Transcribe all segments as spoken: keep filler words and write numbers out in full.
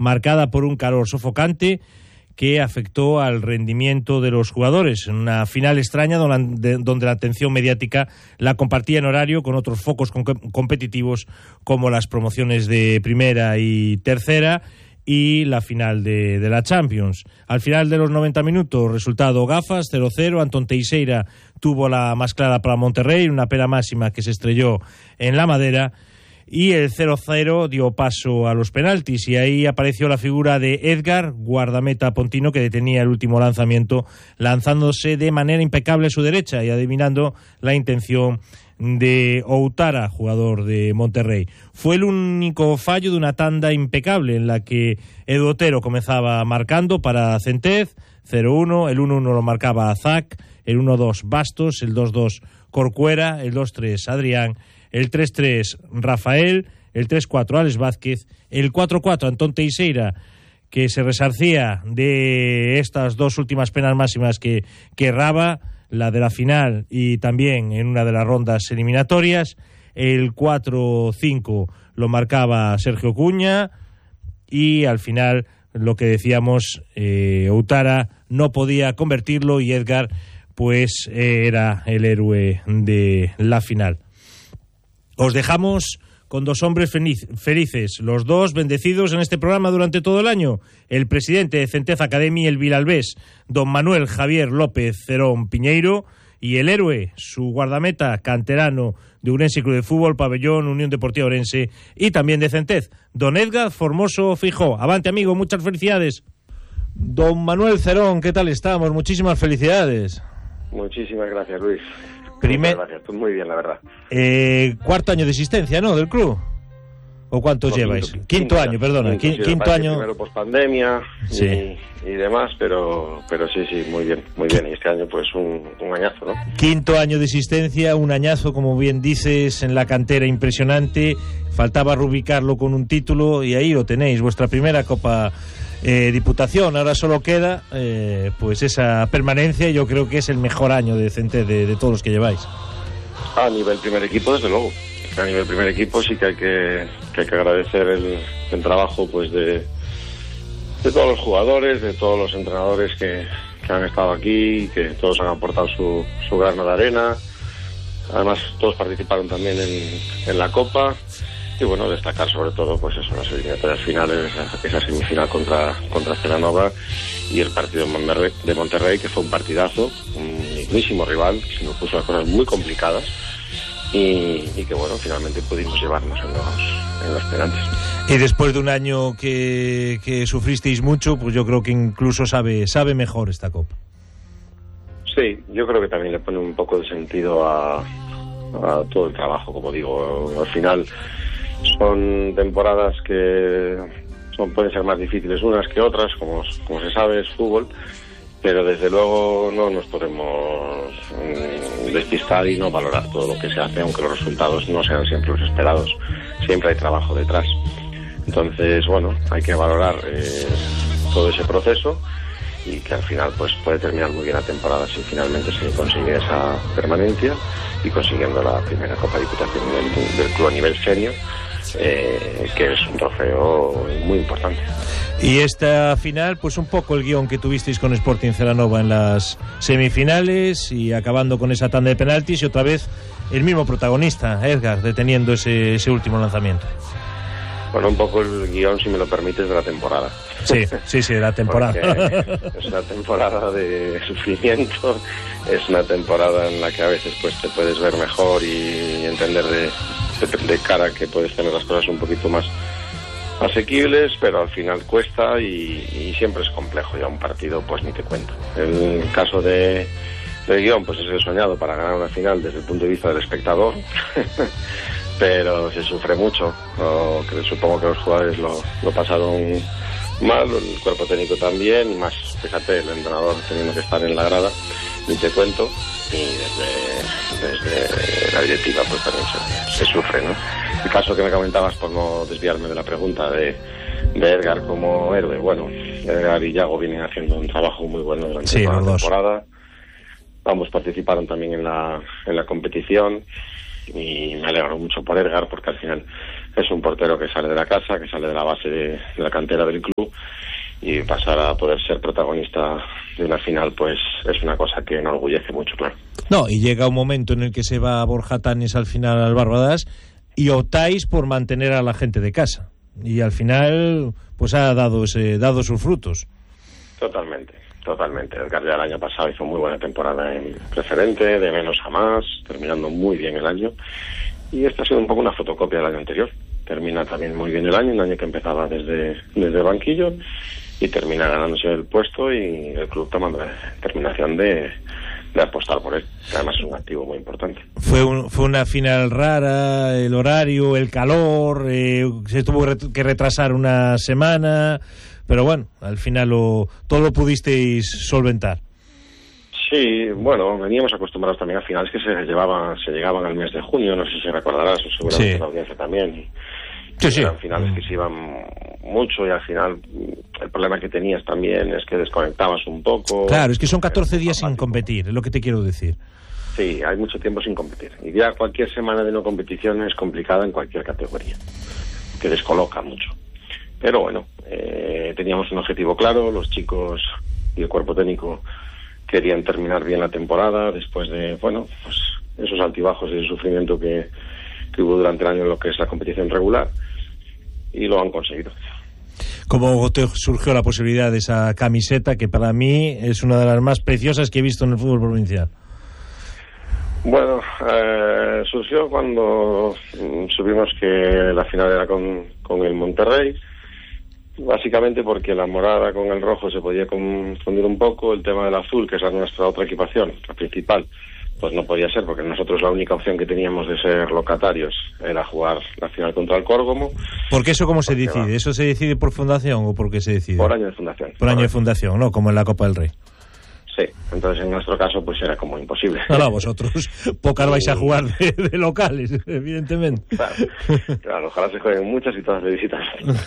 marcada por un calor sofocante que afectó al rendimiento de los jugadores. Una final extraña donde, donde la atención mediática la compartía en horario con otros focos com- competitivos como las promociones de primera y tercera y la final de, de la Champions. Al final de los noventa minutos, resultado gafas, cero cero. Antón Teixeira tuvo la más clara para Monterrey, una pena máxima que se estrelló en la madera. Y el cero cero dio paso a los penaltis y ahí apareció la figura de Edgar, guardameta pontino, que detenía el último lanzamiento lanzándose de manera impecable a su derecha y adivinando la intención de Outara, jugador de Monterrey. Fue el único fallo de una tanda impecable en la que Edu Otero comenzaba marcando para Centez, cero uno, el uno uno lo marcaba Zac, el uno dos Bastos, el dos dos Corcuera, el dos tres Adrián, el tres tres Rafael, el tres cuatro Alex Vázquez, el cuatro cuatro Antón Teixeira, que se resarcía de estas dos últimas penas máximas que, que erraba, la de la final y también en una de las rondas eliminatorias. El cuatro cinco lo marcaba Sergio Cuña y al final, lo que decíamos, eh, Outara no podía convertirlo y Edgar pues eh, era el héroe de la final. Os dejamos con dos hombres felices, los dos bendecidos en este programa durante todo el año. El presidente de Centez Academy, el Vilalbés, don Manuel Javier López Cerón Piñeiro, y el héroe, su guardameta canterano de Ourense Club de Fútbol, Pabellón, Unión Deportiva Ourense y también de Centez, don Edgar Formoso Fijó. Avante, amigo, muchas felicidades. Don Manuel Cerón, ¿qué tal estamos? Muchísimas felicidades. Muchísimas gracias, Luis. Primer... Muchas gracias, muy bien, la verdad. Eh, cuarto año de existencia, ¿no?, del club. ¿O cuántos no, lleváis? Quinto, quinto, quinto año, perdona. Quinto, quinto año. Primero pospandemia sí. y, y demás, pero pero sí, sí, muy bien, muy bien. Y este año, pues, un, un añazo, ¿no? Quinto año de existencia, un añazo, como bien dices, en la cantera impresionante. Faltaba rubricarlo con un título y ahí lo tenéis, vuestra primera Copa eh, Diputación. Ahora solo queda, eh, pues, esa permanencia. Yo creo que es el mejor año de Centez de, de todos los que lleváis. A nivel primer equipo, desde luego. A nivel primer equipo sí que hay que, que, hay que agradecer el, el trabajo, pues, de, de todos los jugadores, de todos los entrenadores que, que han estado aquí, que todos han aportado su, su grano de arena. Además, todos participaron también en, en la Copa. Y bueno, destacar sobre todo, pues eso, las eliminatorias finales, esa, esa semifinal contra, contra Celanova y el partido de Monterrey, de Monterrey, que fue un partidazo, un mismísimo rival, que nos puso las cosas muy complicadas. Y, y que bueno, finalmente pudimos llevarnos en los, en los penaltis. Y después de un año que, que sufristeis mucho, pues yo creo que incluso sabe sabe mejor esta Copa. Sí, yo creo que también le pone un poco de sentido a, a todo el trabajo, como digo. Al final son temporadas que son, pueden ser más difíciles unas que otras, como, como se sabe, es fútbol. Pero desde luego no nos podemos mmm, despistar y no valorar todo lo que se hace, aunque los resultados no sean siempre los esperados. Siempre hay trabajo detrás. Entonces, bueno, hay que valorar eh, todo ese proceso y que al final pues puede terminar muy bien la temporada si finalmente se consigue esa permanencia y consiguiendo la primera Copa Diputación del, del club a nivel senior, eh, que es un trofeo muy importante. Y esta final, pues un poco el guión que tuvisteis con Sporting Celanova en las semifinales y acabando con esa tanda de penaltis y otra vez el mismo protagonista, Edgar, deteniendo ese, ese último lanzamiento. Bueno, un poco el guión, si me lo permites, de la temporada. Sí, sí, sí, de la temporada. Es una temporada de sufrimiento, es una temporada en la que a veces pues te puedes ver mejor y entender de, de, de cara que puedes tener las cosas un poquito más asequibles, pero al final cuesta y, y siempre es complejo. Ya un partido, pues ni te cuento. El caso de, de guión, pues es el soñado para ganar una final desde el punto de vista del espectador, pero se sufre mucho. O, que supongo que los jugadores lo, lo pasaron mal, el cuerpo técnico también, y más, fíjate, el entrenador teniendo que estar en la grada, ni te cuento. Y desde, desde la directiva pues también se, se sufre, ¿no? El caso que me comentabas, por no desviarme de la pregunta de, de Edgar como héroe, bueno, Edgar y Yago vienen haciendo un trabajo muy bueno durante sí, toda la temporada. Ambos participaron también en la, en la competición y me alegro mucho por Edgar porque al final es un portero que sale de la casa, que sale de la base de, de la cantera del club, y pasar a poder ser protagonista de una final, pues es una cosa que enorgullece mucho, claro. No, y llega un momento en el que se va Borja Tanis al final al Barbadas y optáis por mantener a la gente de casa, y al final pues ha dado ese, dado sus frutos. Totalmente, totalmente. Edgar ya el año pasado hizo muy buena temporada en Preferente, de menos a más, terminando muy bien el año, y esta ha sido un poco una fotocopia del año anterior. Termina también muy bien el año, un año que empezaba desde, desde el banquillo, y termina ganándose el puesto, y el club tomando la determinación de, de apostar por él, que además es un activo muy importante. Fue un, fue una final rara, el horario, el calor, eh, se tuvo que retrasar una semana, pero bueno, al final lo, todo lo pudisteis solventar. Sí, bueno, veníamos acostumbrados también a finales que se llevaban, se llegaban al mes de junio, no sé si recordarás, o seguramente sí. La audiencia también. Y, sí, sí. Eran finales que se iban mucho, y al final el problema que tenías también es que desconectabas un poco. Claro, es que son catorce días sin competir, es lo que te quiero decir. Sí, hay mucho tiempo sin competir. Y ya cualquier semana de no competición es complicada en cualquier categoría, que descoloca mucho. Pero bueno, eh, teníamos un objetivo claro, los chicos y el cuerpo técnico querían terminar bien la temporada después de, bueno, pues esos altibajos y ese sufrimiento que, que hubo durante el año en lo que es la competición regular, y lo han conseguido. ¿Cómo te surgió la posibilidad de esa camiseta, que para mí es una de las más preciosas que he visto en el fútbol provincial? Bueno, eh, surgió cuando supimos que la final era con, con el Monterrey, básicamente porque la morada con el rojo se podía confundir un poco. El tema del azul, que es nuestra otra equipación, la principal, pues no podía ser, porque nosotros la única opción que teníamos de ser locatarios era jugar la final contra el Córgomo. ¿Por qué eso cómo se decide? Va. ¿Eso se decide por fundación o por qué se decide? Por año de fundación. Por año de fundación, ¿no? Como en la Copa del Rey. Sí, entonces en nuestro caso pues era como imposible. No, no, vosotros pocas vais a jugar de, de locales, evidentemente. Claro, claro, ojalá se jueguen muchas y todas de visitas.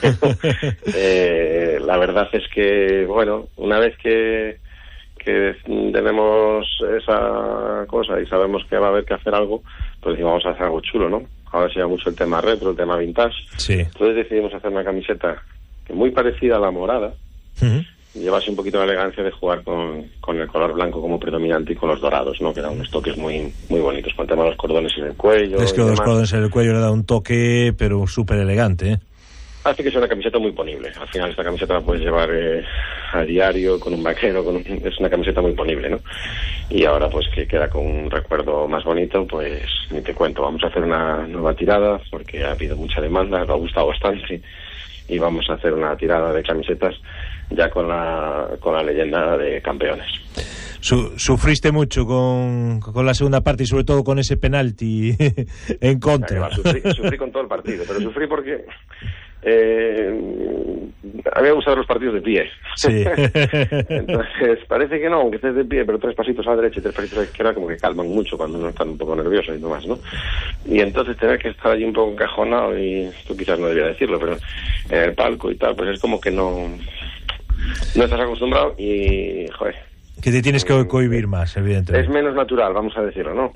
eh, la verdad es que, bueno, una vez que, que tenemos esa cosa y sabemos que va a haber que hacer algo, pues decimos, vamos a hacer algo chulo, ¿no? Ahora se llama mucho el tema retro, el tema vintage. Sí. Entonces decidimos hacer una camiseta que muy parecida a la morada, uh-huh. Llevase un poquito la elegancia de jugar con, con el color blanco como predominante y con los dorados, ¿no? Que eran unos toques muy muy bonitos, con el tema de los cordones en el cuello. Es que los cordones en el cuello le da un toque, pero súper elegante, ¿eh? Hace que sea una camiseta muy ponible. Al final esta camiseta la puedes llevar eh, a diario, con un vaquero, con un... es una camiseta muy ponible, ¿no? Y ahora pues que queda con un recuerdo más bonito, pues ni te cuento. Vamos a hacer una nueva tirada, porque ha habido mucha demanda, nos ha gustado bastante, y vamos a hacer una tirada de camisetas ya con la con la leyenda de campeones. Su, sufriste mucho con, con la segunda parte, y sobre todo con ese penalti en contra. Va, sufrí, sufrí con todo el partido, pero sufrí porque eh, a mí me gustan los partidos de pie. Sí. Entonces parece que no, aunque estés de pie, pero tres pasitos a la derecha y tres pasitos a la izquierda como que calman mucho cuando uno está un poco nervioso y demás, ¿no? Y entonces tener que estar allí un poco encajonado, y tú quizás no debería decirlo, pero en el palco y tal, pues es como que no no estás acostumbrado y, joder, que te tienes que cohibir más, evidentemente. Es menos natural, vamos a decirlo, ¿no?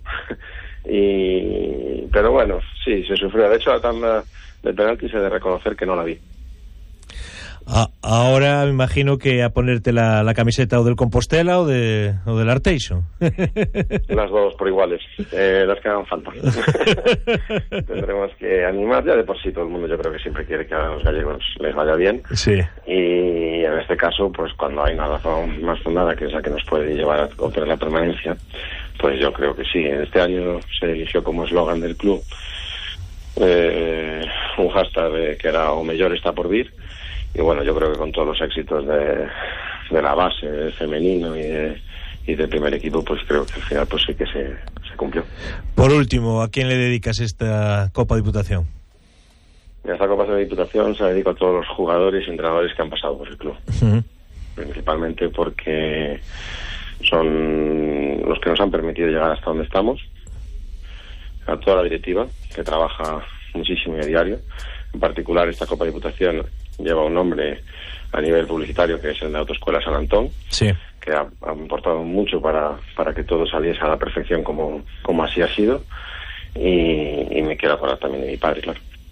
y pero bueno, sí, se sufrió. De hecho, la tanda del penalti se ha de reconocer que no la vi. Ah, ahora me imagino que a ponerte la, la camiseta o del Compostela o de o del Arteixo. Las dos por iguales, eh, las que hagan falta. Tendremos que animar, ya de por sí todo el mundo yo creo que siempre quiere que a los gallegos les vaya bien. Sí. Y en este caso, pues cuando hay una razón más fundada, que es la que nos puede llevar a obtener la permanencia, pues yo creo que sí. Este año se eligió como eslogan del club eh, un hashtag de, que era "O mellor está por vir". Y bueno, yo creo que con todos los éxitos de, de la base, del femenino y, de, y del primer equipo, pues creo que al final pues sí que se, se cumplió. Por último, ¿a quién le dedicas esta Copa Diputación? Esta Copa de Diputación se la dedico a todos los jugadores y entrenadores que han pasado por el club. Uh-huh. Principalmente porque son los que nos han permitido llegar hasta donde estamos. A toda la directiva, que trabaja muchísimo y a diario. En particular, esta Copa de Diputación lleva un nombre a nivel publicitario, que es el de Autoescuela San Antón, sí, que ha, ha aportado mucho para, para que todo saliese a la perfección como, como así ha sido, y, y me quiero acordar también de mi padre, claro.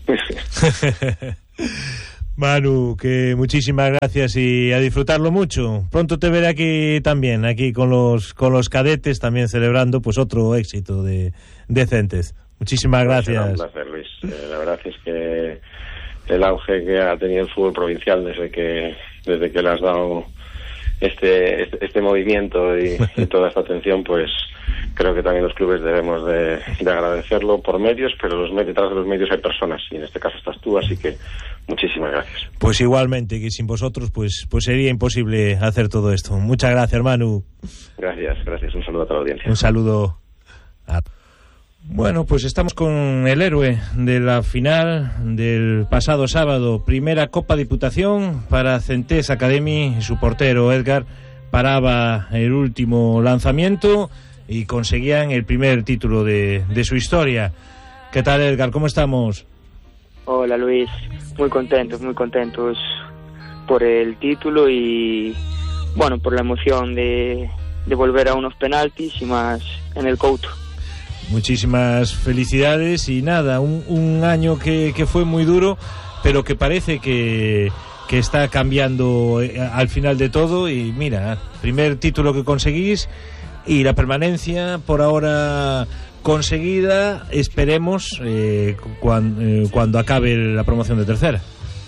Manu, que muchísimas gracias y a disfrutarlo mucho. Pronto te veré aquí también, aquí con los con los cadetes, también celebrando pues otro éxito de, de Centes. Muchísimas gracias. Un placer, Luis. Eh, la verdad es que el auge que ha tenido el fútbol provincial desde que desde que le has dado este este, este movimiento y, y toda esta atención, pues creo que también los clubes debemos de, de agradecerlo por medios, pero los medios, detrás de los medios hay personas, y en este caso estás tú, así que muchísimas gracias. Pues igualmente, que sin vosotros pues pues sería imposible hacer todo esto. Muchas gracias, Manu. Gracias, gracias. Un saludo a toda la audiencia. Un saludo. A... Bueno, pues estamos con el héroe de la final del pasado sábado, primera Copa Diputación para Centes Academy, y su portero Edgar paraba el último lanzamiento y conseguían el primer título de, de su historia. ¿Qué tal, Edgar? ¿Cómo estamos? Hola, Luis. Muy contentos, muy contentos por el título y, bueno, por la emoción de, de volver a unos penaltis y más en el Couto. Muchísimas felicidades y nada, un, un año que, que fue muy duro, pero que parece que, que está cambiando al final de todo. Y mira, primer título que conseguís y la permanencia por ahora conseguida, esperemos, eh, cuando, eh, cuando acabe la promoción de tercera.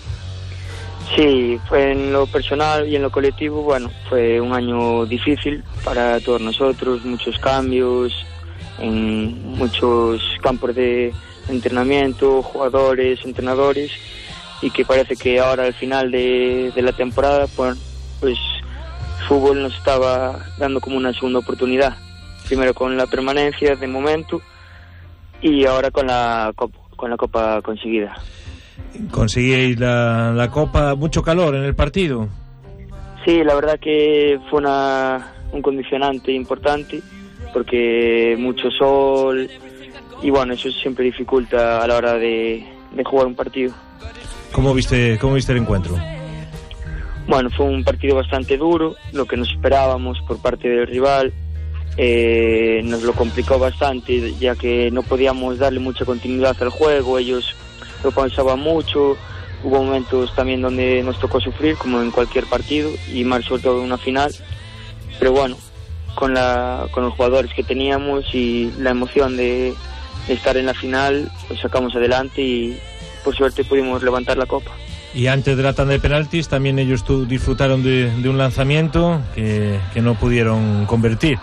Sí, fue en lo personal y en lo colectivo, bueno, fue un año difícil para todos nosotros, muchos cambios en muchos campos de entrenamiento, jugadores, entrenadores, y que parece que ahora al final de, de la temporada, pues, pues fútbol nos estaba dando como una segunda oportunidad, primero con la permanencia de momento y ahora con la copa, con la copa conseguida. ¿Conseguíais la, la copa? ¿Mucho calor en el partido? Sí, la verdad que fue una, un condicionante importante, porque mucho sol y bueno, eso siempre dificulta a la hora de, de jugar un partido. ¿Cómo viste, cómo viste el encuentro? Bueno, fue un partido bastante duro, lo que nos esperábamos por parte del rival. Eh, nos lo complicó bastante, ya que no podíamos darle mucha continuidad al juego, ellos lo pensaban mucho. Hubo momentos también donde nos tocó sufrir, como en cualquier partido, y más sobre todo en una final, pero bueno, con la con los jugadores que teníamos y la emoción de, de estar en la final, pues sacamos adelante y por suerte pudimos levantar la copa. Y antes de la tanda de penaltis también ellos tu, disfrutaron de, de un lanzamiento que, que no pudieron convertir.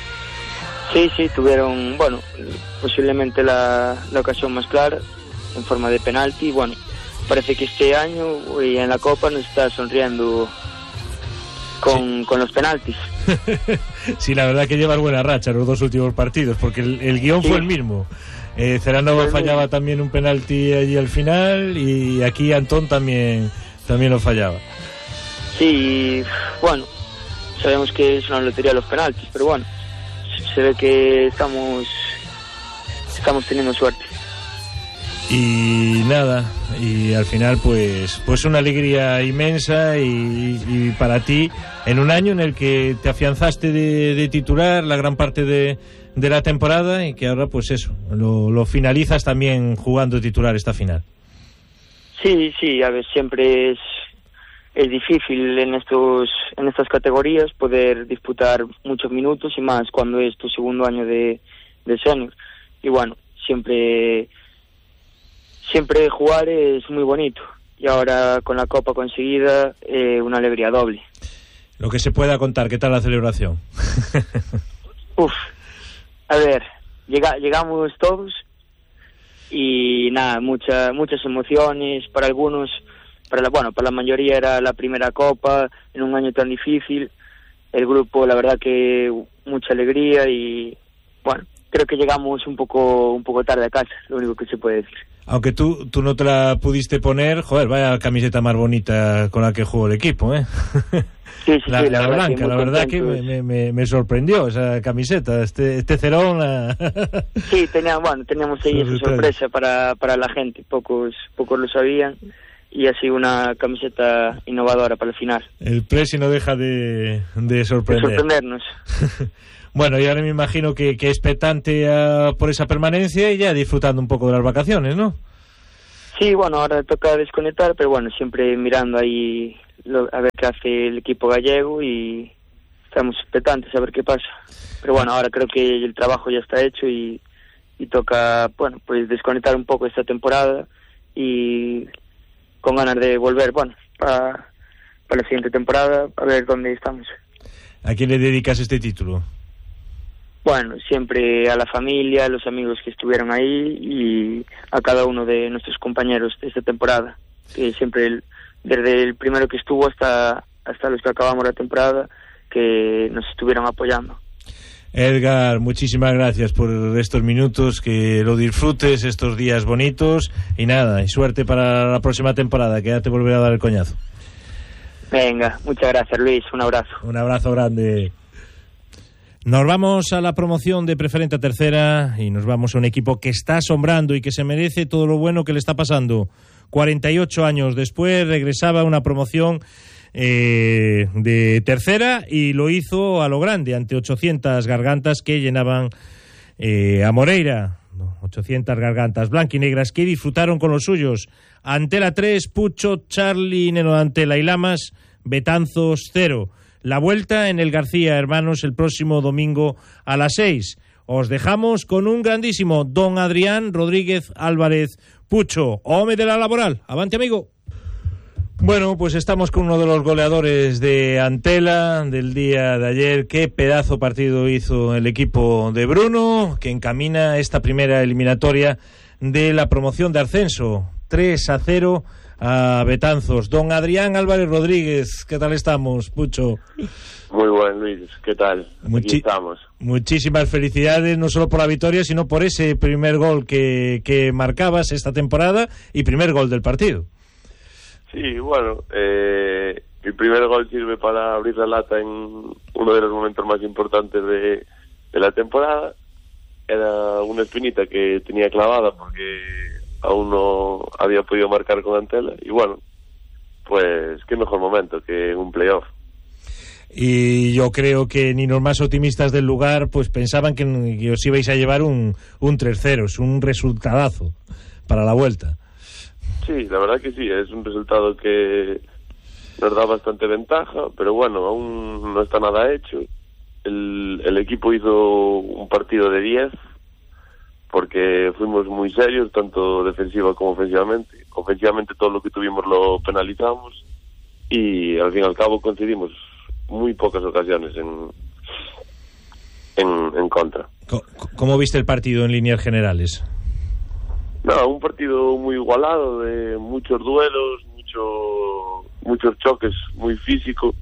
Sí, sí, tuvieron, bueno, posiblemente la, la ocasión más clara en forma de penalti. Bueno, parece que este año y en la copa nos está sonriendo con, sí. con los penaltis. Sí, la verdad que llevas buena racha los dos últimos partidos, porque el, el guión sí. fue el mismo. Eh, Ceranova sí, fallaba sí. también un penalti allí al final, y aquí Antón también también lo fallaba. Sí, bueno, sabemos que es una lotería los penaltis, pero bueno, se ve que estamos estamos teniendo suerte. Y nada, y al final pues pues una alegría inmensa y, y para ti en un año en el que te afianzaste de, de titular la gran parte de, de la temporada, y que ahora pues eso, lo, lo finalizas también jugando titular esta final. Sí, sí, a ver, siempre es es difícil en estos en estas categorías poder disputar muchos minutos, y más cuando es tu segundo año de, de senior. Y bueno, siempre siempre jugar es muy bonito, y ahora con la copa conseguida, eh, una alegría doble. Lo que se pueda contar, ¿qué tal la celebración? Uf, a ver, llega, llegamos todos y nada, mucha, muchas emociones para algunos, para la, bueno, para la mayoría era la primera copa en un año tan difícil. El grupo, la verdad que mucha alegría, y bueno, creo que llegamos un poco un poco tarde a casa, lo único que se puede decir. Aunque tú tú no te la pudiste poner, joder, vaya camiseta más bonita con la que jugó el equipo, ¿eh? Sí, sí, la, sí, la, la blanca, verdad, la verdad que me, me, me sorprendió esa camiseta, este este cerón. La... Sí, tenía, bueno, teníamos ahí esa sorpresa para, para la gente, pocos pocos lo sabían, y así una camiseta innovadora para el final. El Presi no deja de, de sorprender. De sorprendernos. Bueno, y ahora me imagino que, que expectante uh, por esa permanencia y ya disfrutando un poco de las vacaciones, ¿no? Sí, bueno, ahora toca desconectar, pero bueno, siempre mirando ahí lo, a ver qué hace el equipo gallego y estamos expectantes a ver qué pasa. Pero bueno, ahora creo que el trabajo ya está hecho y, y toca, bueno, pues desconectar un poco esta temporada y con ganas de volver, bueno, para, para la siguiente temporada, a ver dónde estamos. ¿A quién le dedicas este título? Bueno, siempre a la familia, a los amigos que estuvieron ahí y a cada uno de nuestros compañeros de esta temporada, que siempre, el, desde el primero que estuvo hasta, hasta los que acabamos la temporada, que nos estuvieron apoyando. Edgar, muchísimas gracias por estos minutos, que lo disfrutes, estos días bonitos y nada, y suerte para la próxima temporada, que ya te volveré a dar el coñazo. Venga, muchas gracias, Luis, un abrazo. Un abrazo grande. Nos vamos a la promoción de Preferente a Tercera y nos vamos a un equipo que está asombrando y que se merece todo lo bueno que le está pasando. cuarenta y ocho años después regresaba a una promoción eh, de Tercera y lo hizo a lo grande, ante ochocientas gargantas que llenaban eh, a Moreira. ochocientas gargantas blanquinegras que disfrutaron con los suyos. Antela tres, Pucho, Charlie, Neno Antela y Lamas, Betanzos cero. La vuelta en el García Hermanos el próximo domingo a las seis. Os dejamos con un grandísimo Don Adrián Rodríguez Álvarez Pucho, home de la laboral. Avante, amigo. Bueno, pues estamos con uno de los goleadores de Antela del día de ayer. Qué pedazo partido hizo el equipo de Bruno, que encamina esta primera eliminatoria de la promoción de ascenso. tres a cero a Betanzos. Don Adrián Álvarez Rodríguez, ¿qué tal estamos, Pucho? Muy buen, Luis, ¿qué tal? Muchi- Aquí estamos. Muchísimas felicidades, no solo por la victoria, sino por ese primer gol que, que marcabas esta temporada y primer gol del partido. Sí, bueno, eh, el primer gol sirve para abrir la lata en uno de los momentos más importantes de, de la temporada. Era una espinita que tenía clavada porque aún no había podido marcar con Antela y bueno, pues qué mejor momento que un playoff. Y yo creo que ni los más optimistas del lugar pues pensaban que, que os ibais a llevar un, un tres cero, es un resultadazo para la vuelta. Sí, la verdad que sí, es un resultado que nos da bastante ventaja, pero bueno, aún no está nada hecho. El, el equipo hizo un partido de diez porque fuimos muy serios, tanto defensiva como ofensivamente. Ofensivamente todo lo que tuvimos lo penalizamos y al fin y al cabo concedimos muy pocas ocasiones en, en, en contra. ¿Cómo viste el partido en líneas generales? No, un partido muy igualado, de muchos duelos, mucho, muchos choques, muy físico.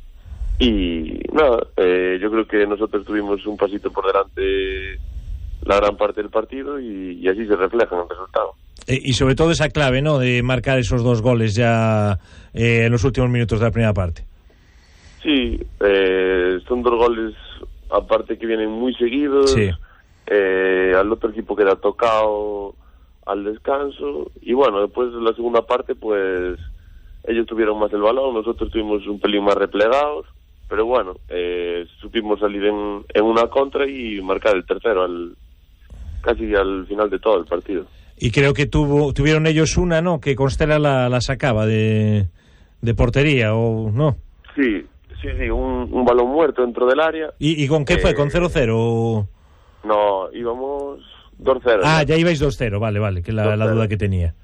Y nada, eh, yo creo que nosotros tuvimos un pasito por delante la gran parte del partido y, y así se refleja en el resultado. Eh, y sobre todo esa clave, ¿no?, de marcar esos dos goles ya eh, en los últimos minutos de la primera parte. Sí, eh, son dos goles aparte que vienen muy seguidos. Sí. Eh, al otro equipo queda tocado al descanso y bueno, después de la segunda parte pues ellos tuvieron más el balón, nosotros tuvimos un pelín más replegados, pero bueno, eh, supimos salir en, en una contra y marcar el tercero al casi al final de todo el partido. Y creo que tuvo tuvieron ellos una, ¿no?, que Constela la, la sacaba de, de portería, ¿o no? Sí, sí, sí, un, un balón muerto dentro del área. ¿Y, y con qué eh, fue? ¿Con cero cero? No, íbamos dos cero. Ah, ya ibais dos cero, vale, vale, que la, la duda que tenía.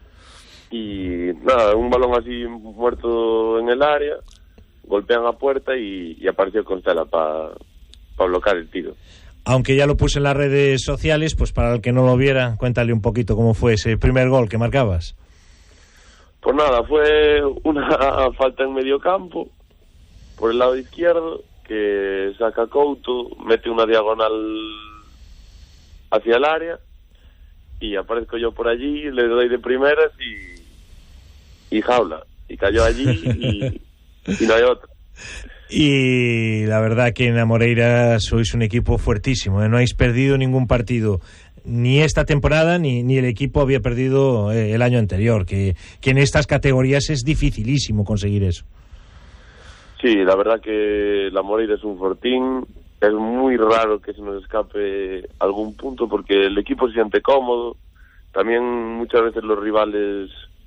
Y nada, un balón así muerto en el área, golpean a puerta y, y apareció Constela para pa bloquear el tiro. Aunque ya lo puse en las redes sociales, pues para el que no lo viera, cuéntale un poquito cómo fue ese primer gol que marcabas. Pues nada, fue una falta en medio campo, por el lado izquierdo, que saca Couto, mete una diagonal hacia el área, y aparezco yo por allí, le doy de primeras y, y jaula, y cayó allí y, y no hay otra. Y la verdad que en la Moreira sois un equipo fuertísimo, ¿eh? No habéis perdido ningún partido, ni esta temporada ni, ni el equipo había perdido eh, el año anterior, que, que en estas categorías es dificilísimo conseguir eso. Sí, la verdad que la Moreira es un fortín, es muy raro que se nos escape algún punto porque el equipo se siente cómodo, también muchas veces los rivales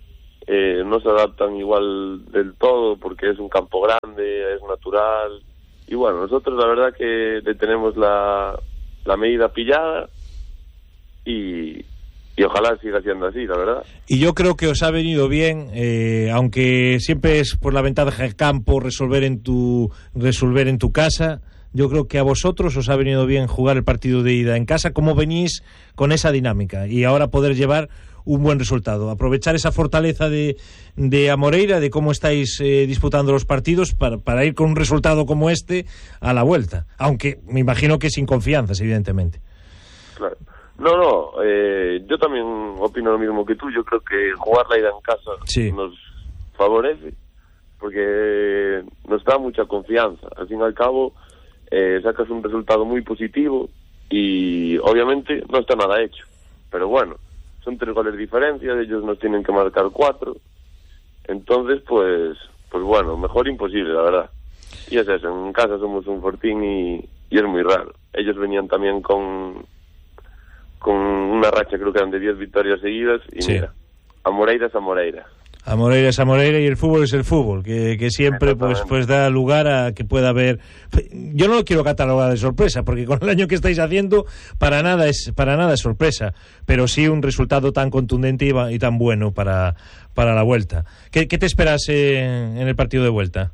eh, no se adaptan igual del todo porque es un campo grande, es natural. Y bueno, nosotros la verdad que le tenemos la, la medida pillada y, y ojalá siga siendo así, la verdad. Y yo creo que os ha venido bien, eh, aunque siempre es por la ventaja del campo resolver en tu resolver en tu casa. Yo creo que a vosotros os ha venido bien jugar el partido de ida en casa. ¿Cómo venís con esa dinámica? Y ahora poder llevar un buen resultado. Aprovechar esa fortaleza de, de Amoreira, de cómo estáis eh, disputando los partidos para, para ir con un resultado como este a la vuelta. Aunque me imagino que sin confianzas, evidentemente. Claro. No, no, eh, yo también opino lo mismo que tú. Yo creo que jugar la ida en casa sí. nos favorece porque nos da mucha confianza. Al fin y al cabo, Eh, sacas un resultado muy positivo y obviamente no está nada hecho, pero bueno, son tres goles de diferencia, ellos nos tienen que marcar cuatro, entonces pues pues bueno, mejor imposible, la verdad. Y es eso, en casa somos un fortín y, y es muy raro. Ellos venían también con con una racha, creo que eran de diez victorias seguidas y sí. Mira, Amoreira es Amoreira. A Moreira es a Moreira y el fútbol es el fútbol, que, que siempre pues pues da lugar a que pueda haber. Yo no lo quiero catalogar de sorpresa, porque con el año que estáis haciendo para nada es para nada es sorpresa, pero sí un resultado tan contundente y, y tan bueno para para la vuelta. ¿Qué, qué te esperas en, en el partido de vuelta?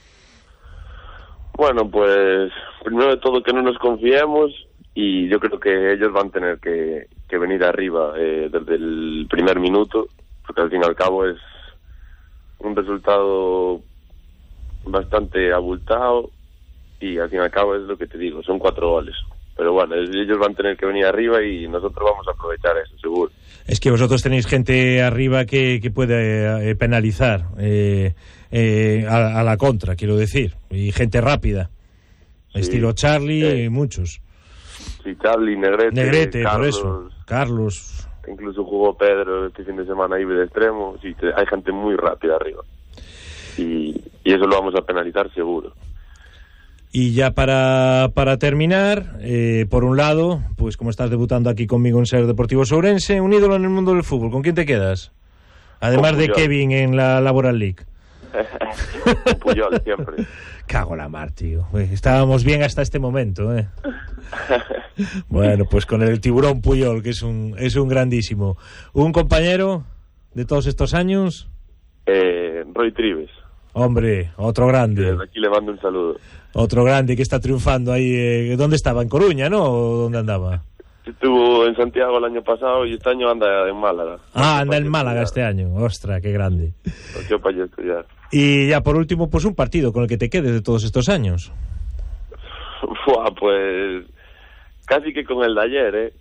Bueno, pues primero de todo que no nos confiemos y yo creo que ellos van a tener que, que venir arriba eh, desde el primer minuto, porque al fin y al cabo es un resultado bastante abultado y al fin y al cabo es lo que te digo, son cuatro goles. Pero bueno, ellos van a tener que venir arriba y nosotros vamos a aprovechar eso, seguro. Es que vosotros tenéis gente arriba que, que puede eh, penalizar eh, eh, a, a la contra, quiero decir, y gente rápida, sí, estilo Charlie eh, y muchos. Sí, Charlie, Negrete, Negrete Carlos, por eso, Carlos... Incluso jugó Pedro este fin de semana ahí de extremo. Sí, hay gente muy rápida arriba. Y, y eso lo vamos a penalizar seguro. Y ya para, para terminar, eh, por un lado, pues como estás debutando aquí conmigo en Ser Deportivo Ourense, un ídolo en el mundo del fútbol, ¿con quién te quedas? Además de Kevin en la Laboral League. Con Puyol siempre. Cago la mar, tío. Estábamos bien hasta este momento, ¿eh? Bueno, pues con el tiburón Puyol, que es un es un grandísimo. ¿Un compañero de todos estos años? Eh, Roy Trives. Hombre, otro grande. Desde aquí le mando un saludo. Otro grande que está triunfando ahí. Eh, ¿Dónde estaba? ¿En Coruña, no? ¿O dónde andaba? Estuvo en Santiago el año pasado y este año anda en Málaga. Ah, anda en Málaga este año. Ostras, qué grande. Yo para allá estudiar. Y ya por último, pues un partido con el que te quedes de todos estos años. Buah, pues casi que con el de ayer, ¿eh?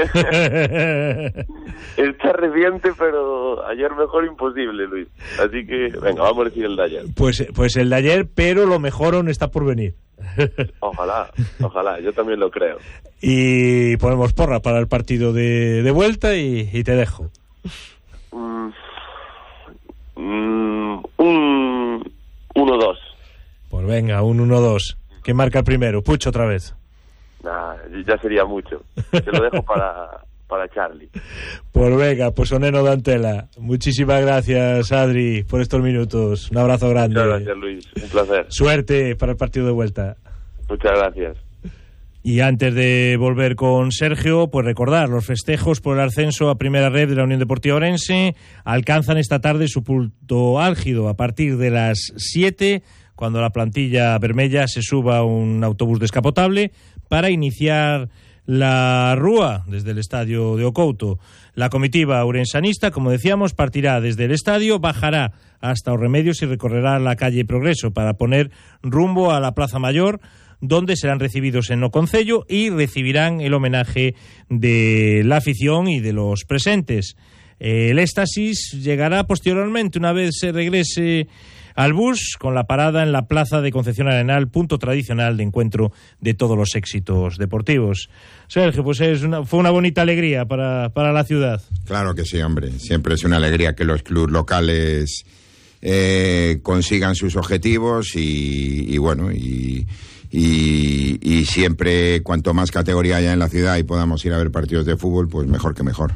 Está reciente, pero ayer mejor imposible, Luis. Así que, venga, vamos a decir el de ayer. Pues, pues el de ayer, pero lo mejor aún está por venir. Ojalá, ojalá, yo también lo creo. Y ponemos porra para el partido de, de vuelta y, y te dejo. Mm, mm, un uno dos. Pues venga, un uno dos. ¿Quién marca el primero? Pucho otra vez. Nah, ya sería mucho. Te lo dejo para, para Charlie. Pues venga, pues Oneno Dantela. Muchísimas gracias, Adri, por estos minutos. Un abrazo grande. Muchas gracias, Luis. Un placer. Suerte para el partido de vuelta. Muchas gracias. Y antes de volver con Sergio, pues recordar, los festejos por el ascenso a Primera Red de la Unión Deportiva Ourense alcanzan esta tarde su punto álgido a partir de las siete, cuando la plantilla vermella se suba a un autobús descapotable para iniciar la rúa desde el estadio de Ocouto. La comitiva ourensanista, como decíamos, partirá desde el estadio, bajará hasta Os Remedios y recorrerá la calle Progreso para poner rumbo a la Plaza Mayor, donde serán recibidos en o Concello y recibirán el homenaje de la afición y de los presentes. El éxtasis llegará posteriormente, una vez se regrese al bus, con la parada en la plaza de Concepción Arenal, punto tradicional de encuentro de todos los éxitos deportivos. Sergio, pues es una, fue una bonita alegría para, para la ciudad. Claro que sí, hombre. Siempre es una alegría que los clubes locales eh, consigan sus objetivos y, y bueno, y... Y, y siempre, cuanto más categoría haya en la ciudad y podamos ir a ver partidos de fútbol, pues mejor que mejor.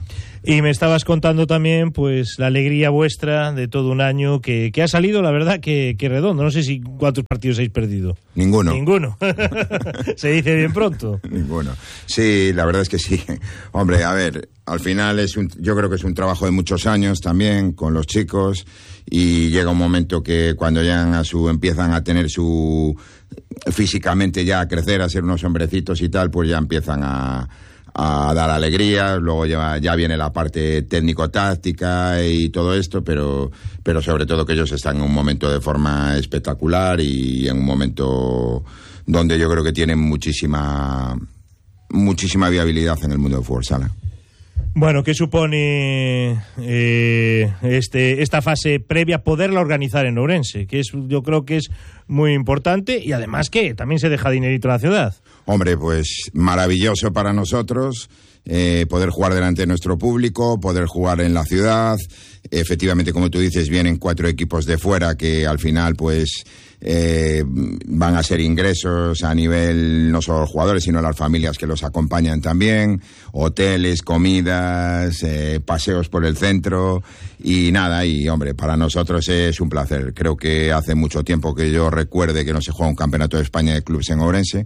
Y me estabas contando también, pues, la alegría vuestra de todo un año que, que ha salido, la verdad, que, que redondo. No sé si cuántos partidos habéis perdido. Ninguno. Ninguno. Se dice bien pronto. Ninguno. Sí, la verdad es que sí. Hombre, a ver, al final es un, yo creo que es un trabajo de muchos años también con los chicos, y llega un momento que cuando llegan a su, empiezan a tener su, físicamente ya a crecer, a ser unos hombrecitos y tal, pues ya empiezan a a dar alegría. Luego ya, ya viene la parte técnico-táctica y todo esto, pero, pero sobre todo que ellos están en un momento de forma espectacular y en un momento donde yo creo que tienen muchísima, muchísima viabilidad en el mundo del fútbol sala. Bueno, ¿qué supone eh, este, esta fase previa, poderla organizar en Ourense? Que es, yo creo que es muy importante, y además que también se deja dinerito en la ciudad. Hombre, pues maravilloso para nosotros, eh, poder jugar delante de nuestro público, poder jugar en la ciudad. Efectivamente, como tú dices, vienen cuatro equipos de fuera que al final pues eh, van a ser ingresos a nivel no solo los jugadores, sino las familias que los acompañan también, hoteles, comidas, eh, paseos por el centro y nada. Y hombre, para nosotros es un placer. Creo que hace mucho tiempo que yo recuerde que no se juega un campeonato de España de clubes en Ourense.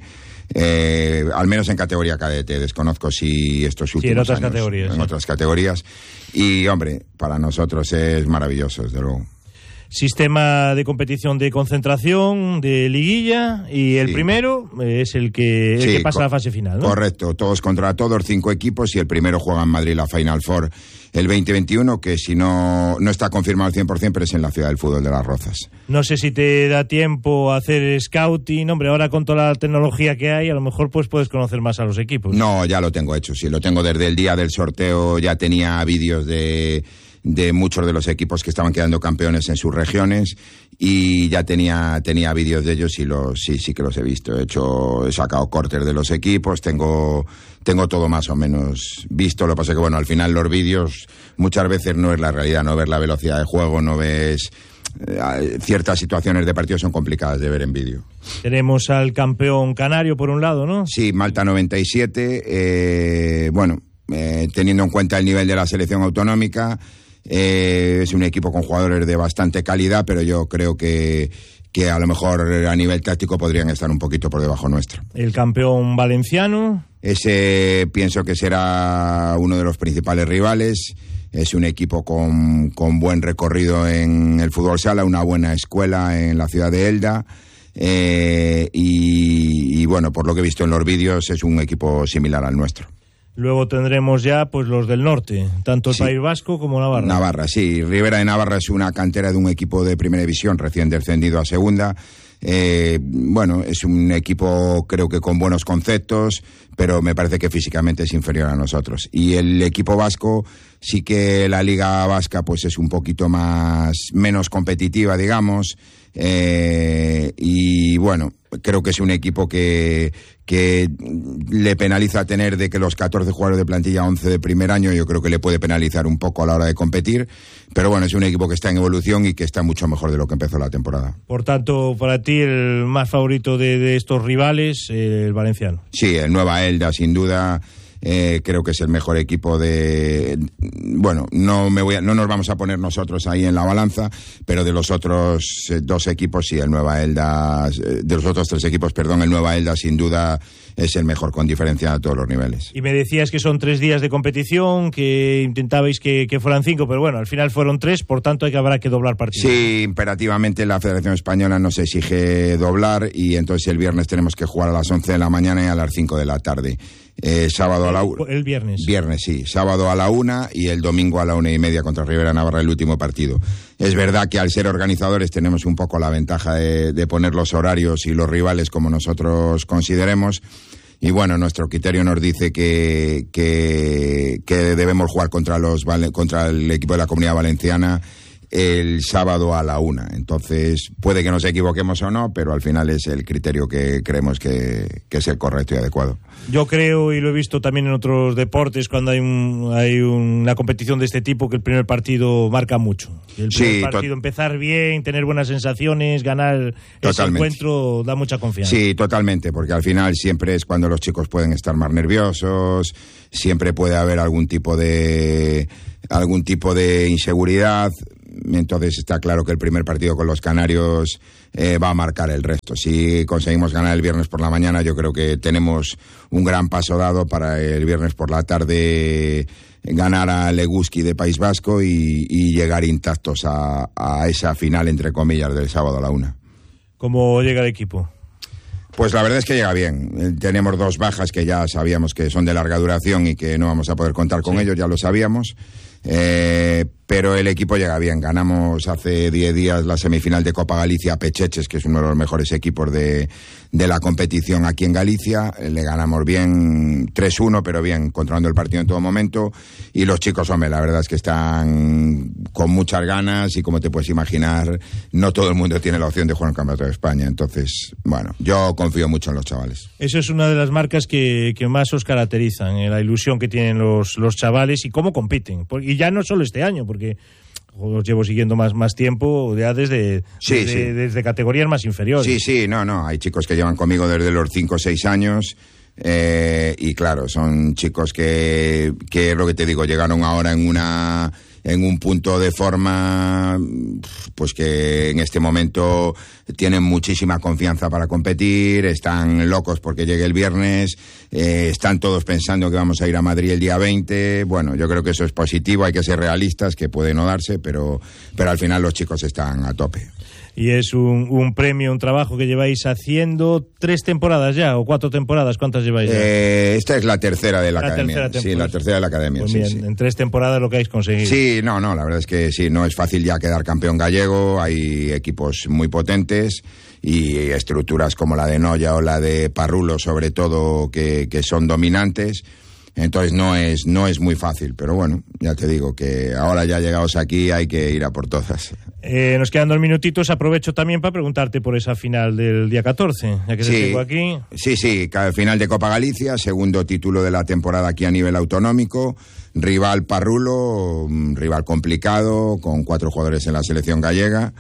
Eh, al menos en categoría cadete, desconozco si estos últimos sí, en otras años, categorías, en sí. otras categorías, y hombre, para nosotros es maravilloso, desde luego. Sistema de competición de concentración, de liguilla, y el sí. primero es el que, el sí, que pasa co- a la fase final, ¿no? Correcto, todos contra todos, cinco equipos, y el primero juega en Madrid la Final Four el veinte veintiuno, que si no, no está confirmado al cien por ciento, pero es en la Ciudad del Fútbol de Las Rozas. No sé si te da tiempo a hacer scouting, hombre, ahora con toda la tecnología que hay, a lo mejor pues puedes conocer más a los equipos. No, ya lo tengo hecho, sí, lo tengo desde el día del sorteo, ya tenía vídeos de... de muchos de los equipos que estaban quedando campeones en sus regiones, y ya tenía tenía vídeos de ellos y los sí sí que los he visto. He hecho he sacado cortes de los equipos, tengo tengo todo más o menos visto. Lo que pasa es que bueno, al final los vídeos muchas veces no es la realidad, no ves la velocidad de juego, no ves eh, ciertas situaciones de partido son complicadas de ver en vídeo. Tenemos al campeón canario por un lado, ¿no? Sí, Malta noventa y siete, eh, bueno, eh, teniendo en cuenta el nivel de la selección autonómica. Eh, es un equipo con jugadores de bastante calidad, pero yo creo que, que a lo mejor a nivel táctico podrían estar un poquito por debajo nuestro. El campeón valenciano. Ese pienso que será uno de los principales rivales. Es un equipo con, con buen recorrido en el fútbol sala, una buena escuela en la ciudad de Elda. Eh, y, y bueno, por lo que he visto en los vídeos, es un equipo similar al nuestro. Luego tendremos ya pues los del norte, tanto el sí. País Vasco como Navarra. Navarra, sí. Ribera de Navarra es una cantera de un equipo de primera división recién descendido a segunda. Eh, bueno, es un equipo creo que con buenos conceptos, pero me parece que físicamente es inferior a nosotros. Y el equipo vasco, sí que la liga vasca pues es un poquito más menos competitiva, digamos. Eh, y bueno, creo que es un equipo que, que le penaliza tener de que los catorce jugadores de plantilla, once de primer año, yo creo que le puede penalizar un poco a la hora de competir, pero bueno, es un equipo que está en evolución y que está mucho mejor de lo que empezó la temporada. Por tanto, para ti el más favorito de, de estos rivales, eh, el valenciano. Sí, el Nueva Elda, sin duda. Eh, creo que es el mejor equipo de... Bueno, no me voy a, no nos vamos a poner nosotros ahí en la balanza, pero de los otros eh, dos equipos, sí, el Nueva Elda... Eh, de los otros tres equipos, perdón, el Nueva Elda sin duda es el mejor, con diferencia a todos los niveles. Y me decías que son tres días de competición, que intentabais que, que fueran cinco, pero bueno, al final fueron tres, por tanto hay que, habrá que doblar partidos. Sí, imperativamente la Federación Española nos exige doblar, y entonces el viernes tenemos que jugar a las once de la mañana y a las cinco de la tarde. Eh, sábado a la una. El viernes. Viernes, sí. Sábado a la una y el domingo a la una y media contra Ribera Navarra, el último partido. Es verdad que al ser organizadores tenemos un poco la ventaja de, de poner los horarios y los rivales como nosotros consideremos. Y bueno, nuestro criterio nos dice que, que, que debemos jugar contra los contra el equipo de la Comunidad Valenciana el sábado a la una. Entonces, puede que nos equivoquemos o no, pero al final es el criterio que creemos que, que es el correcto y adecuado. Yo creo, y lo he visto también en otros deportes, cuando hay un, hay una competición de este tipo, que el primer partido marca mucho. El primer sí, partido, empezar bien, tener buenas sensaciones, ganar totalmente. Ese encuentro da mucha confianza. Sí, totalmente, porque al final siempre es cuando los chicos pueden estar más nerviosos, siempre puede haber algún tipo de algún tipo de inseguridad. Entonces está claro que el primer partido con los canarios eh, va a marcar el resto. Si conseguimos ganar el viernes por la mañana, yo creo que tenemos un gran paso dado para el viernes por la tarde ganar a Leguski de País Vasco y, y llegar intactos a, a esa final, entre comillas, del sábado a la una. ¿Cómo llega el equipo? Pues la verdad es que llega bien. Tenemos dos bajas que ya sabíamos que son de larga duración y que no vamos a poder contar con sí. ellos, ya lo sabíamos. Eh, pero el equipo llega bien. Ganamos hace diez días la semifinal de Copa Galicia a Pecheches, que es uno de los mejores equipos de, de la competición aquí en Galicia. Le ganamos bien tres uno, pero bien, controlando el partido en todo momento. Y los chicos, hombre, la verdad es que están con muchas ganas y, como te puedes imaginar, no todo el mundo tiene la opción de jugar en el Campeonato de España. Entonces, bueno, yo confío mucho en los chavales. Eso es una de las marcas que, que más os caracterizan, eh, la ilusión que tienen los, los chavales y cómo compiten. Y ya no solo este año, porque os llevo siguiendo más, más tiempo, ya desde, sí, desde, sí. desde categorías más inferiores. Sí, sí, no, no, hay chicos que llevan conmigo desde los cinco o seis años eh, y claro, son chicos que, que es lo que te digo, llegaron ahora en una... en un punto de forma pues que en este momento tienen muchísima confianza para competir, están locos porque llegue el viernes, eh, están todos pensando que vamos a ir a Madrid el día veinte. Bueno, yo creo que eso es positivo, hay que ser realistas, que puede no darse, pero, pero al final los chicos están a tope. Y es un, un premio, un trabajo que lleváis haciendo tres temporadas ya, o cuatro temporadas, ¿cuántas lleváis ya? Eh, esta es la tercera de la, la academia. Sí, la tercera de la academia. Pues sí, bien, sí. En tres temporadas lo que habéis conseguido. Sí, no, no, la verdad es que sí, no es fácil ya quedar campeón gallego, hay equipos muy potentes y estructuras como la de Noya o la de Parrulo, sobre todo, que, que son dominantes. Entonces no es no es muy fácil, pero bueno, ya te digo que ahora ya llegados aquí hay que ir a por todas. Eh, nos quedan dos minutitos, aprovecho también para preguntarte por esa final del día catorce, ya que sí, te tengo aquí. Sí, sí, final de Copa Galicia, segundo título de la temporada aquí a nivel autonómico, rival Parrulo, rival complicado, con cuatro jugadores en la selección gallega.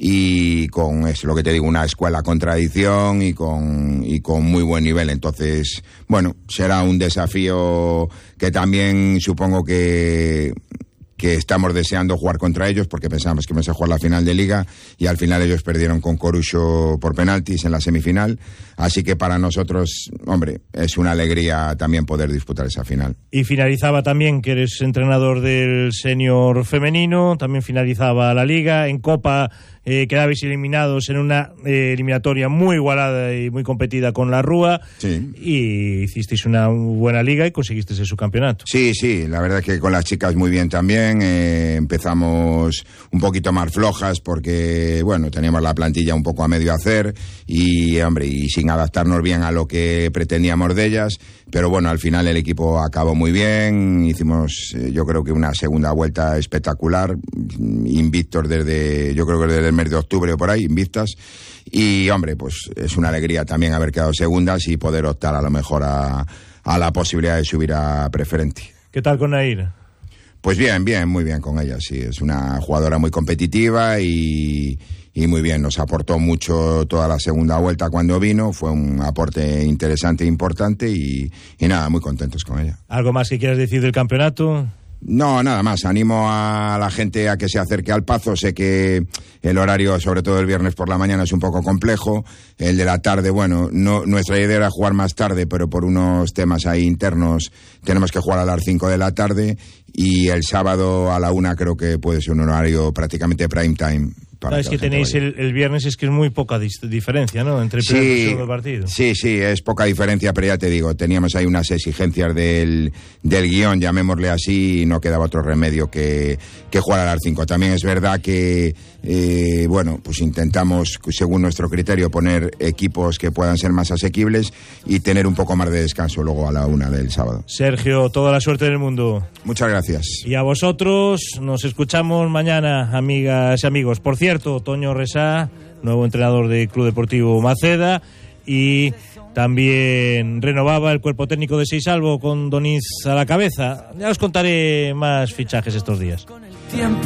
Y con, es lo que te digo, una escuela con tradición y con, y con muy buen nivel. Entonces, bueno, será un desafío que también supongo que, que estamos deseando jugar contra ellos, porque pensábamos que íbamos a jugar la final de Liga y al final ellos perdieron con Corucho por penaltis en la semifinal. Así que para nosotros, hombre, es una alegría también poder disputar esa final. Y finalizaba también, que eres entrenador del senior femenino, también finalizaba la Liga. En Copa eh, quedabais eliminados en una eh, eliminatoria muy igualada y muy competida con la Rúa. Sí. Y hicisteis una buena Liga y conseguisteis el subcampeonato. Sí, sí, la verdad es que con las chicas muy bien también. Eh, empezamos un poquito más flojas porque, bueno, teníamos la plantilla un poco a medio hacer y, hombre, y sin adaptarnos bien a lo que pretendíamos de ellas, pero bueno, al final el equipo acabó muy bien, hicimos eh, yo creo que una segunda vuelta espectacular, invictos desde, yo creo que desde el mes de octubre o por ahí, invictas, y hombre, pues es una alegría también haber quedado segundas y poder optar a lo mejor a, a la posibilidad de subir a preferente. ¿Qué tal con Nair? Pues bien, bien, muy bien con ella, sí, es una jugadora muy competitiva y... Y muy bien, nos aportó mucho toda la segunda vuelta cuando vino, fue un aporte interesante e importante y, y nada, muy contentos con ella. ¿Algo más que quieras decir del campeonato? No, nada más, animo a la gente a que se acerque al Pazo, sé que el horario, sobre todo el viernes por la mañana, es un poco complejo, el de la tarde, bueno, no, nuestra idea era jugar más tarde, pero por unos temas ahí internos tenemos que jugar a las cinco de la tarde y el sábado a la una creo que puede ser un horario prácticamente prime time. para es que, que tenéis el, el viernes, es que es muy poca dis- diferencia, ¿no? Entre el sí, primer y el segundo partido. Sí, sí, es poca diferencia, pero ya te digo, teníamos ahí unas exigencias del, del guión, llamémosle así, y no quedaba otro remedio que, que jugar a las cinco. También es verdad que, eh, bueno, pues intentamos, según nuestro criterio, poner equipos que puedan ser más asequibles y tener un poco más de descanso luego a la una del sábado. Sergio, toda la suerte del mundo. Muchas gracias. Y a vosotros, nos escuchamos mañana, amigas y amigos. Por cierto, Toño Resá, nuevo entrenador del Club Deportivo Maceda, y también renovaba el cuerpo técnico de Seisalvo con Doniz a la cabeza. Ya os contaré más fichajes estos días.